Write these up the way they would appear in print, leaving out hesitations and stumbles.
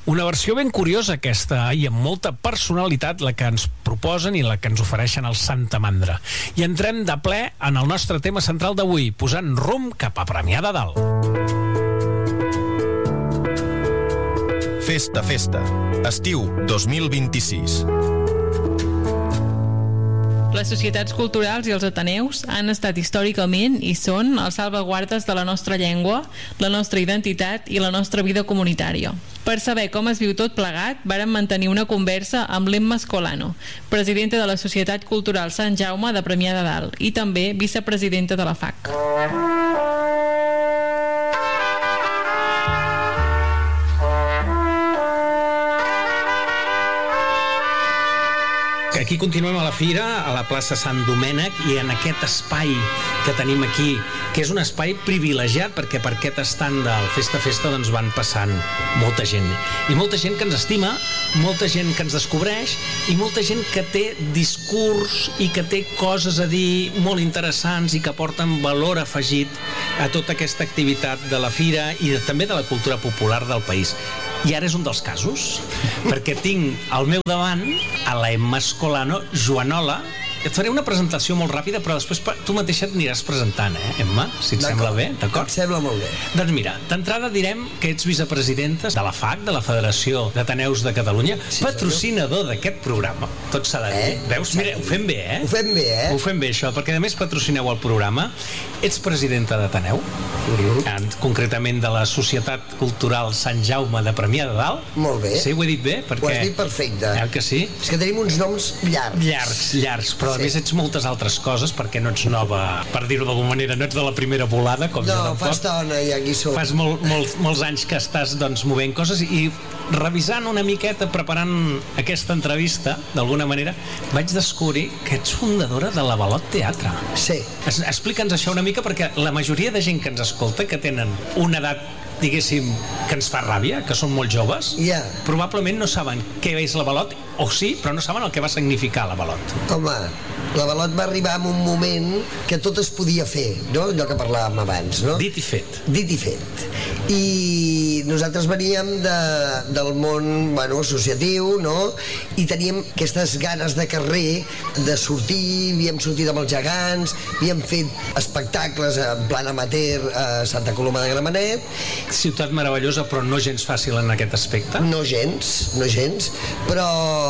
Una versió ben curiosa aquesta i amb molta personalitat la que ens proposen i la que ens ofereixen el Santa Mandra. I entrem de ple en el nostre tema central d'avui, posant rumb cap a Premià de Dalt. Festa, festa. Estiu 2026. Les societats culturals i els ateneus han estat històricament i són els salvaguardes de la nostra llengua, la nostra identitat i la nostra vida comunitària. Per saber com es viu tot plegat, vàrem mantenir una conversa amb l'Emma Escolano, presidenta de la Societat Cultural Sant Jaume de Premià de Dalt i també vicepresidenta de la FAC. Aquí continuem a la fira, a la plaça Sant Domènec, i en aquest espai que tenim aquí, que és un espai privilegiat perquè per aquest estand del Festa Festa doncs van passant molta gent. I molta gent que ens estima, molta gent que ens descobreix i molta gent que té discurs i que té coses a dir molt interessants i que porten valor afegit a tota aquesta activitat de la fira i també de la cultura popular del país. I ara és un dels casos, perquè tinc al meu davant a la Emma Escolano, Joanola. Et faré una presentació molt ràpida, però després tu mateixa et aniràs presentant, Emma? Si et sembla bé, d'acord? Em sembla molt bé. Doncs mira, d'entrada direm que ets vicepresidenta de la FAC, de la Federació d'Ateneus de Catalunya, sí, patrocinador d'aquest programa. Tot s'ha de dir. Veus? Mira, ho fem bé, Ho fem bé, Ho fem bé, això, perquè a més patrocineu el programa. Ets presidenta d'Ateneu, concretament de la Societat Cultural Sant Jaume de Premià de Dalt. Molt bé. Sí, ho he dit bé? Ho has dit perfecte. Que sí? És que tenim uns noms llargs. Llargs, però a més ets moltes altres coses, perquè no ets nova, per dir-ho d'alguna manera, no ets de la primera volada, com jo tampoc. No, fa estona i aquí som. Fas molts anys que estàs movent coses, i revisant una miqueta, preparant aquesta entrevista, d'alguna manera, vaig descobrir que ets fundadora de l'Avalot Teatre. Sí. Explica'ns això una mica, perquè la majoria de gent que ens escolta, que tenen una edat, diguéssim, que ens fa ràbia, que són molt joves, probablement no saben què és l'Avalot, o sí, però no saben el que va significar l'Avalot. Home, l'Avalot va arribar en un moment que tot es podia fer, no? Allò que parlàvem abans, no? Dit i fet. Dit i fet. I nosaltres veníem del món, associatiu, no? I teníem aquestes ganes de carrer, de sortir, havíem sortit amb els gegants, havíem fet espectacles en plan amateur a Santa Coloma de Gramenet. Ciutat meravellosa, però no gens fàcil en aquest aspecte. No gens, però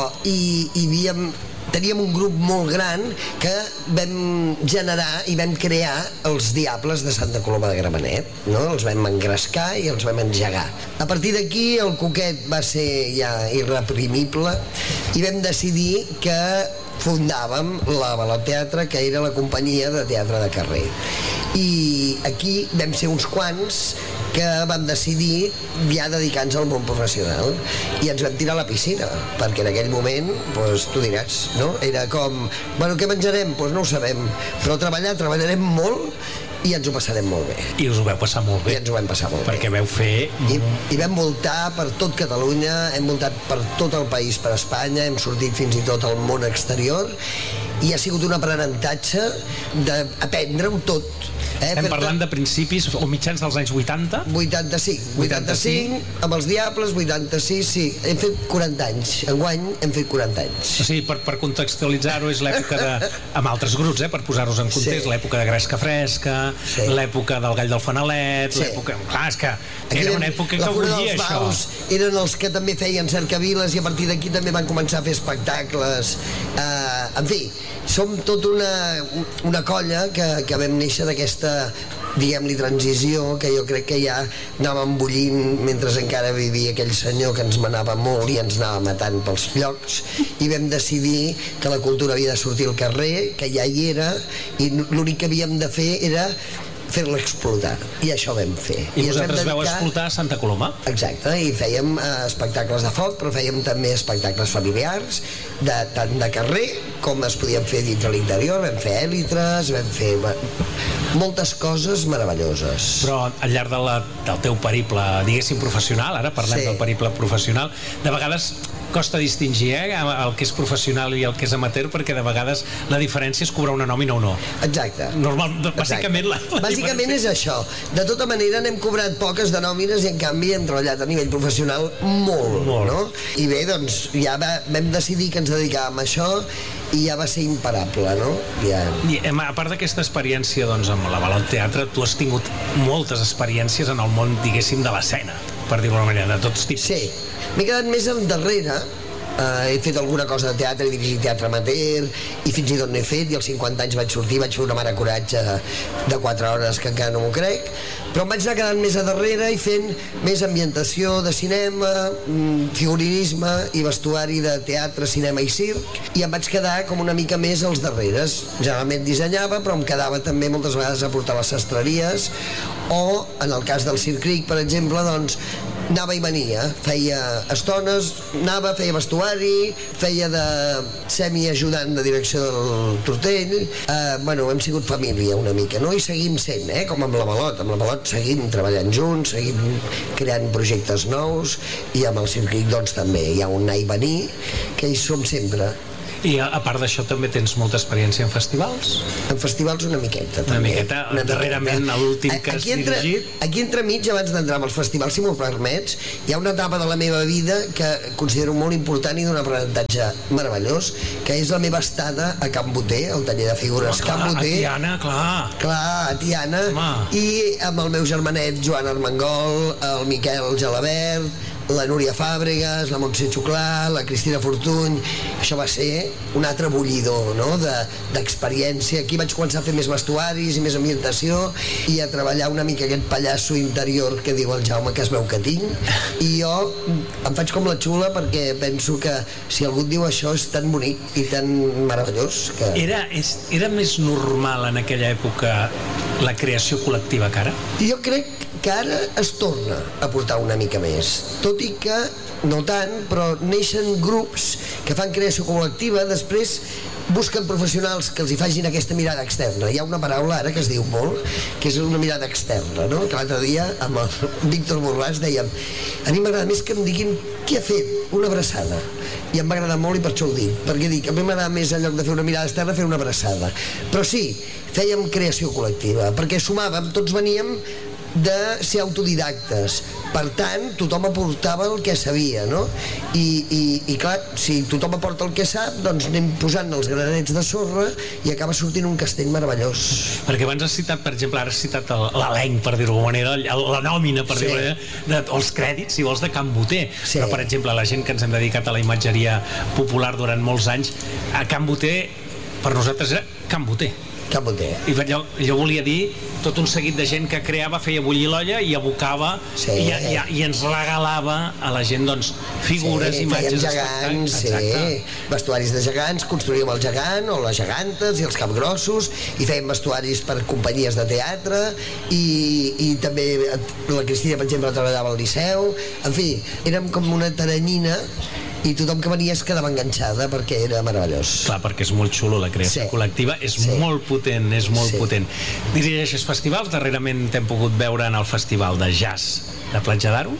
teníem un grup molt gran que vam generar i vam crear els Diables de Santa Coloma de Gramenet, no? Els vam engrescar i els vam engegar. A partir d'aquí el coquet va ser ja irreprimible i vam decidir que fundàvem l'Avalot Teatre, que era la companyia de teatre de carrer. I aquí vam ser uns quants que vam decidir ja dedicar-nos al món professional i ens vam tirar a la piscina, perquè en aquell moment, tu diràs, no? Era com, què menjarem? No ho sabem, però treballarem molt i ens ho passarem molt bé. I us ho vau passar molt bé. I ens ho vam passar molt bé. Perquè vau fer... I vam voltar per tot Catalunya, hem voltat per tot el país, per Espanya, hem sortit fins i tot al món exterior i ha sigut un aprenentatge d'aprendre-ho tot. Estem parlant de principis o mitjans dels anys 80? 85, amb els Diables, 86, sí. Hem fet 40 anys. Enguany hem fet 40 anys. O sigui, per contextualitzar-ho, és l'època de... amb altres grups, per posar-nos en context, l'època de Gresca Fresca, l'època del Gall del Fanalet, l'època... Clar, és que era una època que volia això. Eren els que també feien cercaviles i a partir d'aquí també van començar a fer espectacles. En fi, som tot una colla que vam néixer d'aquesta, diguem-li, transició, que jo crec que ja anàvem bullint mentre encara vivia aquell senyor que ens manava molt i ens anava matant pels llocs, i vam decidir que la cultura havia de sortir al carrer, que ja hi era, i l'únic que havíem de fer era fer-la explotar, i això vam fer. I vosaltres vau explotar a Santa Coloma? Exacte, i fèiem espectacles de foc, però fèiem també espectacles familiars, tant de carrer com es podien fer dins de l'interior. Vam fer èlitres, vam fer moltes coses meravelloses. Però al llarg del teu periple, diguéssim, professional, ara parlem del periple professional, de vegades costa distingir el que és professional i el que és amateur, perquè de vegades la diferència és cobrar una nòmina o no. Exacte. Bàsicament és això. De tota manera n'hem cobrat poques de nòmines i en canvi hem treballat a nivell professional molt. No? I bé, doncs ja vam decidir que ens dedicàvem a això i ja va ser imparable, no? I a part d'aquesta experiència doncs, amb la Balot Teatre, tu has tingut moltes experiències en el món, diguéssim, de l'escena, per dir-ho d'una manera, de tots tipus. Sí, m'he quedat més al darrere. He fet alguna cosa de teatre, he dirigit teatre amateur i fins i tot n'he fet, i als 50 anys vaig sortir, vaig fer una mare coratge de 4 hores que encara no m'ho crec, però em vaig anar quedant més a darrere i fent més ambientació de cinema, figurinisme i vestuari de teatre, cinema i circ, i em vaig quedar com una mica més als darreres. Generalment dissenyava, però em quedava també moltes vegades a portar les sastreries, o en el cas del Circ Cric, per exemple, doncs anava i venia, feia estones, anava, feia vestuari, feia de semi-ajudant de direcció del Tortell. Hem sigut família una mica, no? I seguim sent, com amb la Balot. Amb la Balot seguim treballant junts, seguim creant projectes nous, i amb el Circ Cric doncs també hi ha un anar i venir que hi som sempre. I a part d'això també tens molta experiència en festivals? En festivals una miqueta, també. Una miqueta, darrerament, l'últim que has dirigit. Aquí entremig, abans d'entrar amb els festivals, si m'ho permets, hi ha una etapa de la meva vida que considero molt important i d'un aprenentatge meravellós, que és la meva estada a Can Boter, al taller de figures Can Boter. A Tiana, clar. Clar, a Tiana. I amb el meu germanet Joan Armengol, el Miquel Gelabert, la Núria Fàbregas, la Montse Xuclà, la Cristina Fortuny. Això va ser un altre bullidor, no?, d'experiència. Aquí vaig començar a fer més vestuaris i més ambientació i a treballar una mica aquest pallasso interior que diu el Jaume que es veu que tinc, i jo em faig com la xula perquè penso que si algú et diu això és tan bonic i tan meravellós que... Era més normal en aquella època la creació col·lectiva que ara? Jo crec que ara es torna a portar una mica més, tot i que no tant, però neixen grups que fan creació col·lectiva, després busquen professionals que els hi facin aquesta mirada externa. Hi ha una paraula ara que es diu molt, que és una mirada externa, no? Que l'altre dia amb el Víctor Borràs dèiem, a mi m'agrada més que em diguin qui ha fet una abraçada, i em va agradar molt i per això ho dic, perquè dic, a mi m'agrada més en lloc de fer una mirada externa fer una abraçada. Però sí, fèiem creació col·lectiva, perquè sumàvem, tots veníem de ser autodidactes, per tant tothom aportava el que sabia, no? I clar, si tothom aporta el que sap, doncs anem posant els granets de sorra i acaba sortint un castell meravellós. Perquè abans has citat, per exemple, ara has citat l'elenc, per dir-ho d'alguna manera, la nòmina, per dir-ho d'alguna manera, o els crèdits, si vols, de Can Boter. Però, per exemple, la gent que ens hem dedicat a la imatgeria popular durant molts anys, a Can Boter, per nosaltres era Can Boter. Can Boter. I jo volia dir tot un seguit de gent que creava, feia bullir l'olla i abocava i ens regalava a la gent doncs figures, imatges, gegants, vestuaris de gegants, construíem el gegant o les gegantes i els capgrossos, i fèiem vestuaris per companyies de teatre i també la Cristina, per exemple, treballava al Liceu. En fi, érem com una taranyina i tothom que venia es quedava enganxada perquè era meravellós. Clar, perquè és molt xulo la creació col·lectiva, és molt potent, és molt potent. Dirigeixes festivals, darrerament t'hem pogut veure en el Festival de Jazz de Platja d'Aro.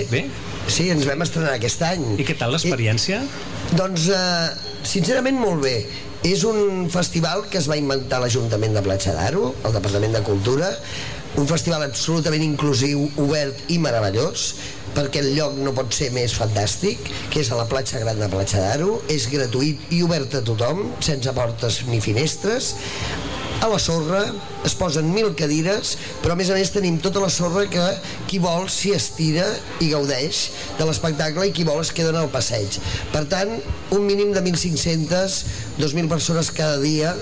Sí, ens vam estrenar aquest any. I què tal l'experiència? Doncs, sincerament, molt bé. És un festival que es va inventar l'Ajuntament de Platja d'Aro, el Departament de Cultura, un festival absolutament inclusiu, obert i meravellós, perquè el lloc no pot ser més fantàstic, que és a la platja gran de Platja d'Aro, és gratuït i obert a tothom, sense portes ni finestres. A la sorra es posen 1.000 cadires, però a més tenim tota la sorra que qui vol s'hi estira i gaudeix de l'espectacle i qui vol es queda al passeig. Per tant, un mínim de 1.500, 2.000 persones cada dia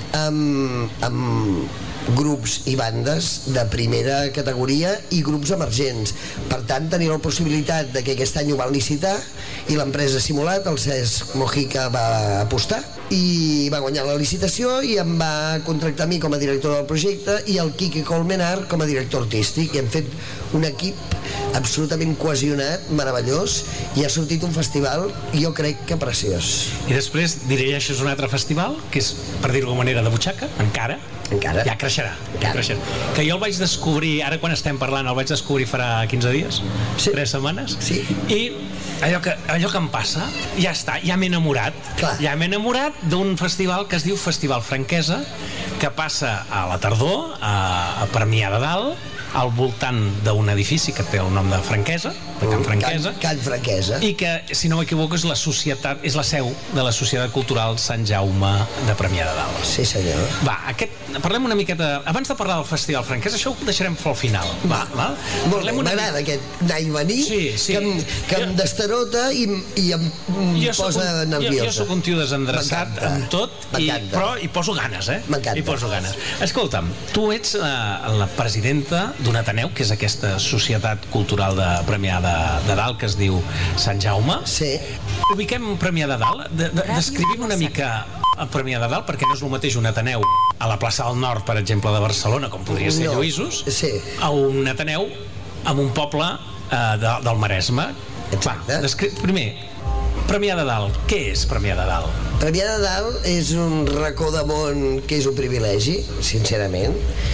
amb grups i bandes de primera categoria i grups emergents. Per tant, tenia la possibilitat de que aquest any ho van licitar i l'empresa Simulat, el Cesc Mojica, va apostar i va guanyar la licitació i em va contractar a mi com a director del projecte i el Quique Colmenar com a director artístic, i hem fet un equip absolutament cohesionat, meravellós, i ha sortit un festival, jo crec que preciós. I després dirigeixes un altre festival, que és, per dir-ho d'alguna manera, de butxaca, encara? Encara. Ja creixerà. Que jo el vaig descobrir, ara quan estem parlant, el vaig descobrir farà 15 dies, 3 setmanes, i allò que em passa, ja està, ja m'he enamorat. Ja m'he enamorat d'un festival que es diu Festival Franquesa, que passa a la tardor, a Premià de Dalt, al voltant d'un edifici que té el nom de Franquesa, de Can Franquesa. Can Franquesa. I que, si no m'equivoco, és la seu de la Societat Cultural Sant Jaume de Premià de Dalt. Sí, senyor. Va, parlem una miqueta... Abans de parlar del Festival Franquesa, això ho deixarem pel final. Molt bé, m'agrada aquest anar i venir, que em destarota i em posa nerviosa. Jo sóc un tio desendreçat amb tot, però hi poso ganes, M'encanta. Hi poso ganes. Escolta'm, tu ets la presidenta d'un Ateneu, que és aquesta Societat Cultural de Premià de Dalt, que es diu Sant Jaume. Sí. Ubiquem Premià de Dalt. Descrivim una mica a Premià de Dalt, perquè no és el mateix un Ateneu a la plaça del Nord, per exemple, de Barcelona, com podria ser Lluïsos, a un Ateneu en un poble del Maresme. Primer, Premià de Dalt. Què és Premià de Dalt? Premià de Dalt és un racó de món que és un privilegi, sincerament.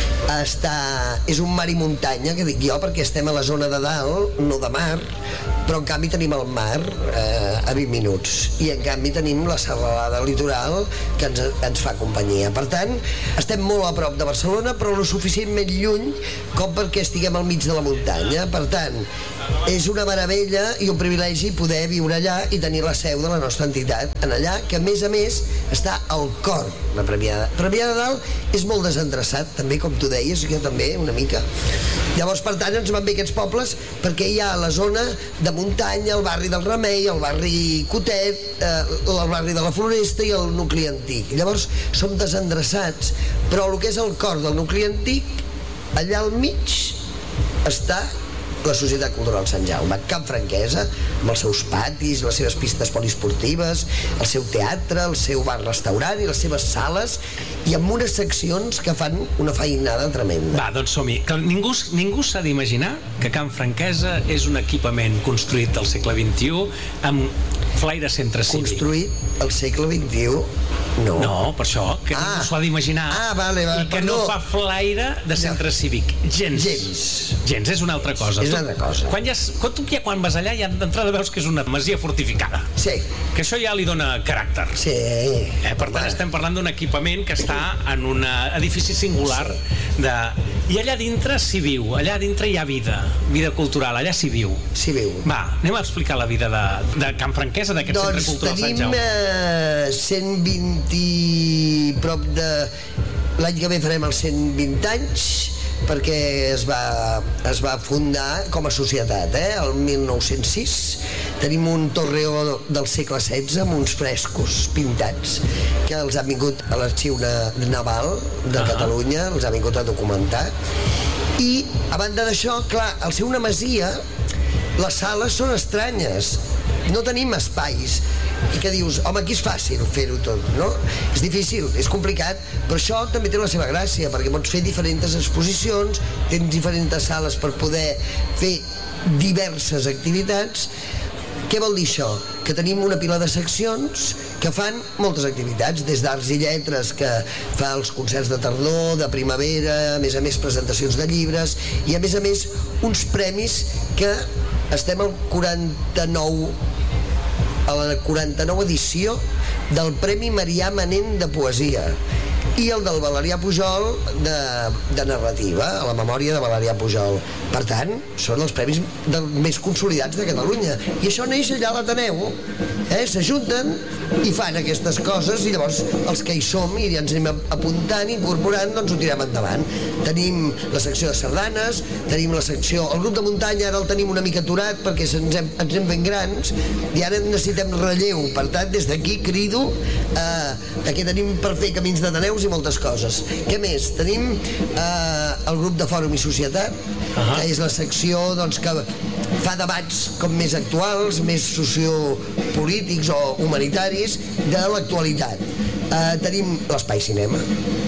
És un mar i muntanya, que dic jo, perquè estem a la zona de dalt, no de mar, però en canvi tenim el mar a 20 minuts, i en canvi tenim la serralada litoral que ens fa companyia. Per tant, estem molt a prop de Barcelona, però lo suficientment lluny com perquè estiguem al mig de la muntanya. Per tant, és una meravella i un privilegi poder viure allà i tenir la seu de la nostra entitat en allà, que a més està al cor de Premià de Dalt. És molt desendreçat, també, com tu deies, jo també, una mica. Llavors, per tant, ens van bé aquests pobles, perquè hi ha la zona de muntanya, el barri del Remei, el barri Cotet, el barri de la Floresta i el nucli antic. Llavors, som desendreçats, però el que és el cor del nucli antic, allà al mig està la Societat Cultural Sant Jaume, Can Franquesa, amb els seus patis, les seves pistes poliesportives, el seu teatre, el seu bar-restaurant i les seves sales, i amb unes seccions que fan una feinada tremenda. Va, doncs som-hi. Ningú s'ha d'imaginar que Can Franquesa és un equipament construït al segle XXI amb flaire centre cívic. Construït al segle XXI? No. No, per això, que ningú s'ho ha d'imaginar. Vale, i que no fa flaire de centre cívic. Gens, és una altra cosa. És una altra cosa. Quan vas allà, ja d'entrada veus que és una masia fortificada. Sí. Que això ja li dona caràcter. Sí. Per tant, estem parlant d'un equipament que està en un edifici singular. I allà dintre s'hi viu, allà dintre hi ha vida cultural, allà s'hi viu. S'hi viu. Va, anem a explicar la vida de Can Franquesa, d'aquest centre cultural Sant Jaume. Doncs tenim 120 prop de... L'any que ve farem els 120 anys, perquè es va fundar com a societat, el 1906. Tenim un torreó del segle XVI amb uns frescos pintats que els han vingut a l'Arxiu Naval de Catalunya, els han vingut a documentar. I, a banda d'això, clar, al ser una masia, les sales són estranyes, no tenim espais. I que dius, home, aquí és fàcil fer-ho tot, no? És difícil, és complicat, però això també té la seva gràcia, perquè pots fer diferents exposicions, tens diferents sales per poder fer diverses activitats. Què vol dir això? Que tenim una pila de seccions que fan moltes activitats, des d'arts i lletres, que fa els concerts de tardor, de primavera, a més presentacions de llibres, i a més uns premis que estem al 49 a la 49 edició del Premi Marià Manent de Poesia i el del Valerià Pujol de narrativa, a la memòria de Valerià Pujol. Per tant, són els premis més consolidats de Catalunya. I això neix allà a l'Ateneu. S'ajunten i fan aquestes coses, i llavors els que hi som i ens anem apuntant, incorporant, doncs ho tirem endavant. Tenim la secció de sardanes, tenim la secció... El grup de muntanya ara el tenim una mica aturat perquè ens anem ben grans i ara necessitem relleu. Per tant, des d'aquí crido que tenim per fer camins d'Ateneus i moltes coses. Què més? Tenim el grup de Fòrum i Societat, que és la secció que fa debats com més actuals, més sociopolítics o humanitaris de l'actualitat. Tenim l'Espai Cinema,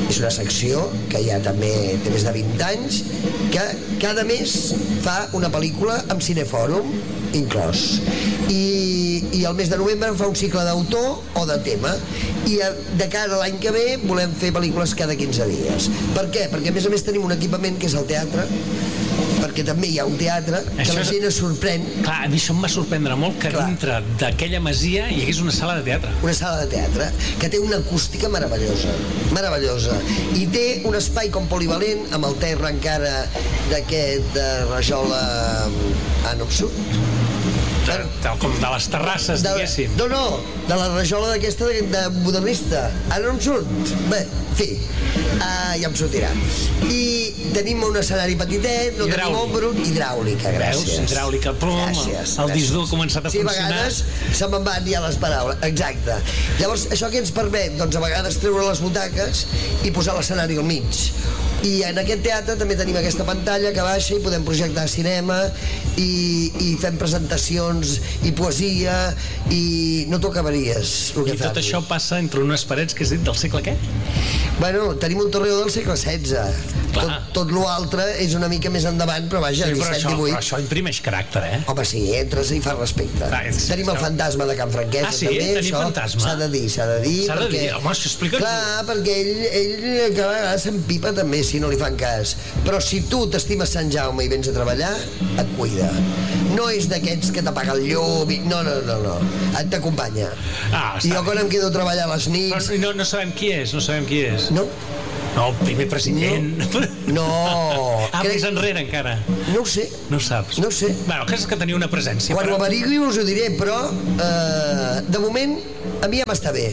és una secció que ja també té més de 20 anys, que cada mes fa una pel·lícula amb Cinefòrum inclòs, i el mes de novembre fa un cicle d'autor o de tema, i de cara a l'any que ve volem fer pel·lícules cada 15 dies. Per què? Perquè a més tenim un equipament que és el teatre, perquè també hi ha un teatre que la gent es sorprèn. Clar, a mi això em va sorprendre molt, que dintre d'aquella masia hi hagués una sala de teatre. Una sala de teatre que té una acústica meravellosa, i té un espai com polivalent, amb el terra encara d'aquest de rajola absurd, com de les terrasses, diguéssim. No, de la rajola d'aquesta de modernista. Ara no em surt. Bé, en fi, ja em sortirà. I tenim un escenari petitet, no tenim ombro, hidràulica, gràcies. Hidràulica, el disc dur ha començat a funcionar. Sí, a vegades se me'n van ja les paraules, exacte. Llavors, això què ens permet? Doncs a vegades treure les butaques i posar l'escenari al mig. I en aquest teatre també tenim aquesta pantalla que baixa i podem projectar cinema i fem presentacions i poesia i no t'ho acabaries. I tot això passa entre unes parets que has dit del segle què? Bueno, tenim un torreó del segle XVI. Tot l'altre és una mica més endavant, però vaja, 17-18. Però això imprimeix caràcter, eh? Home, sí, entres i fas respecte. Tenim el fantasma de Can Franquesa, també. Ah, sí? Tenim fantasma? S'ha de dir. S'ha de dir? Home, això explica... Clar, perquè ell cada vegada s'empipa també, si no li fan cas. Però si tu t'estimes Sant Jaume i vens a treballar, et cuida. No és d'aquests que t'apaga el llum. No. Et t'acompanya. I jo quan em quedo a treballar a les nits... No sabem qui és, No? No, el primer president. No. Més enrere encara. No ho sé. No ho saps. No ho sé. Bueno, que és que tenia una presència. Quan ho averigui us ho diré, però de moment a mi ja m'està bé.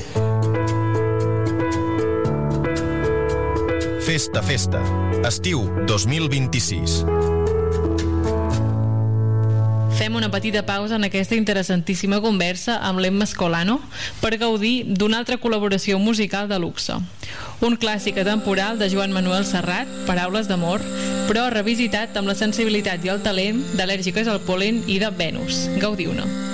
Festa. Estiu 2026. Fem una petita pausa en aquesta interessantíssima conversa amb l'Emma Escolano per gaudir d'una altra col·laboració musical de luxe. Un clàssic atemporal de Joan Manuel Serrat, Paraules d'amor, però revisitat amb la sensibilitat i el talent d'Al·lèrgiques al pol·len i de Venus. Gaudiu-ne.